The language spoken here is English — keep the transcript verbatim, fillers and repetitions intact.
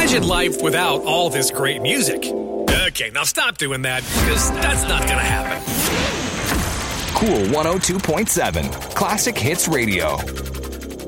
Imagine life without all this great music. Okay, now stop doing that, because that's not going to happen. Cool one oh two point seven, Classic Hits Radio.